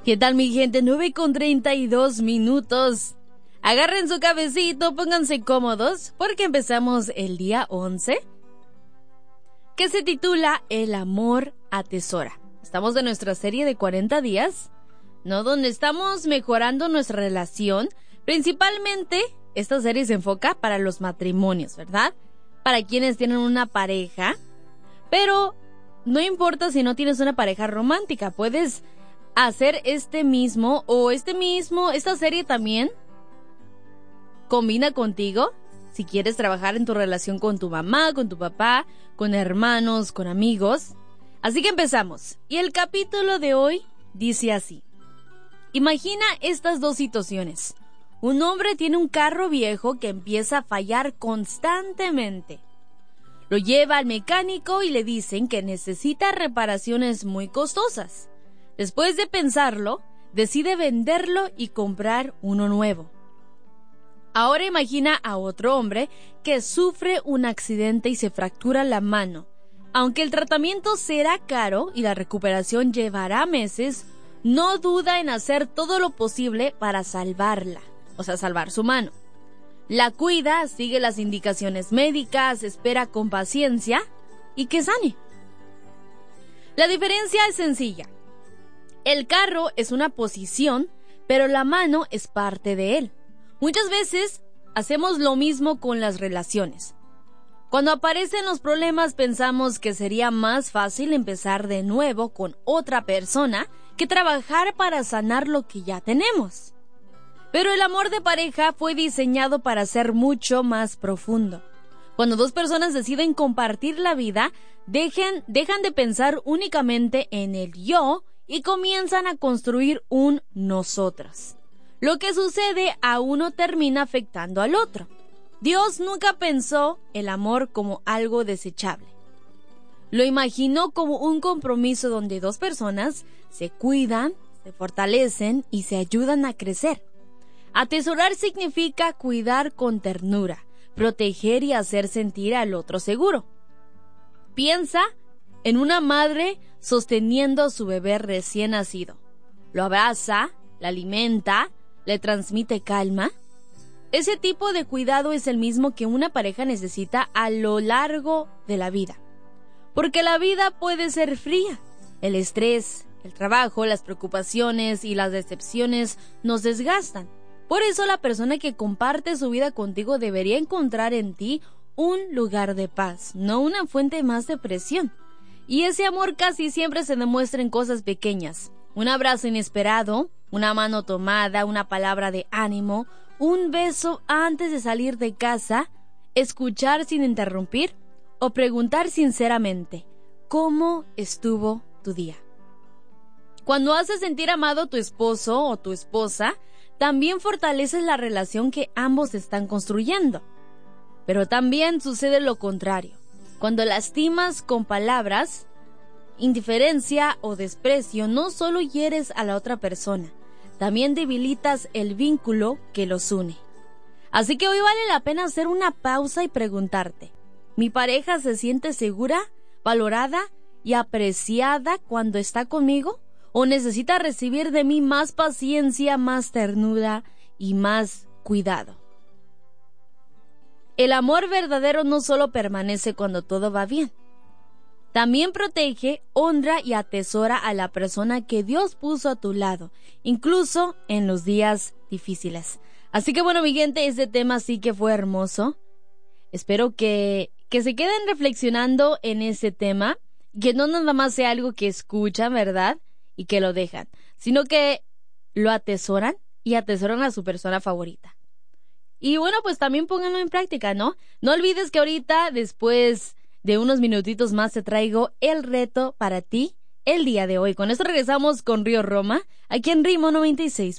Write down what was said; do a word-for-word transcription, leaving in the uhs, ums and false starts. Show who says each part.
Speaker 1: ¿Qué tal, mi gente? nueve con treinta y dos minutos. Agarren su cafecito, pónganse cómodos, porque empezamos el día once, que se titula El amor atesora. Estamos en nuestra serie de cuarenta días, ¿no? Donde estamos mejorando nuestra relación. Principalmente, esta serie se enfoca para los matrimonios, ¿verdad? Para quienes tienen una pareja. Pero no importa si no tienes una pareja romántica, puedes hacer este mismo o este mismo, esta serie también combina contigo si quieres trabajar en tu relación con tu mamá, con tu papá, con hermanos, con amigos. Así que empezamos. Y el capítulo de hoy dice así. Imagina estas dos situaciones. Un hombre tiene un carro viejo que empieza a fallar constantemente. Lo lleva al mecánico y le dicen que necesita reparaciones muy costosas. Después de pensarlo, decide venderlo y comprar uno nuevo. Ahora imagina a otro hombre que sufre un accidente y se fractura la mano. Aunque el tratamiento será caro y la recuperación llevará meses, no duda en hacer todo lo posible para salvarla, o sea, salvar su mano. La cuida, sigue las indicaciones médicas, espera con paciencia y que sane. La diferencia es sencilla. El carro es una posición, pero la mano es parte de él. Muchas veces hacemos lo mismo con las relaciones. Cuando aparecen los problemas pensamos que sería más fácil empezar de nuevo con otra persona que trabajar para sanar lo que ya tenemos. Pero el amor de pareja fue diseñado para ser mucho más profundo. Cuando dos personas deciden compartir la vida, dejen, dejan de pensar únicamente en el yo y comienzan a construir un nosotros. Lo que sucede a uno termina afectando al otro. Dios nunca pensó el amor como algo desechable. Lo imaginó como un compromiso donde dos personas se cuidan, se fortalecen y se ayudan a crecer. Atesorar significa cuidar con ternura, proteger y hacer sentir al otro seguro. Piensa en una madre sosteniendo a su bebé recién nacido. Lo abraza, la alimenta, le transmite calma. Ese tipo de cuidado es el mismo que una pareja necesita a lo largo de la vida. Porque la vida puede ser fría. El estrés, el trabajo, las preocupaciones y las decepciones nos desgastan. Por eso la persona que comparte su vida contigo debería encontrar en ti un lugar de paz, no una fuente más de presión. Y ese amor casi siempre se demuestra en cosas pequeñas. Un abrazo inesperado, una mano tomada, una palabra de ánimo, un beso antes de salir de casa, escuchar sin interrumpir o preguntar sinceramente, ¿cómo estuvo tu día? Cuando haces sentir amado a tu esposo o tu esposa, también fortaleces la relación que ambos están construyendo. Pero también sucede lo contrario. Cuando lastimas con palabras, indiferencia o desprecio, no solo hieres a la otra persona, también debilitas el vínculo que los une. Así que hoy vale la pena hacer una pausa y preguntarte, ¿mi pareja se siente segura, valorada y apreciada cuando está conmigo? ¿O necesita recibir de mí más paciencia, más ternura y más cuidado? El amor verdadero no solo permanece cuando todo va bien. También protege, honra y atesora a la persona que Dios puso a tu lado, incluso en los días difíciles. Así que bueno, mi gente, este tema sí que fue hermoso. Espero que, que se queden reflexionando en ese tema, que no nada más sea algo que escuchan, ¿verdad? Y que lo dejan, sino que lo atesoran y atesoran a su persona favorita. Y bueno, pues también pónganlo en práctica, ¿no? No olvides que ahorita, después de unos minutitos más, te traigo el reto para ti el día de hoy. Con esto regresamos con Río Roma, aquí en Ritmo noventa y seis.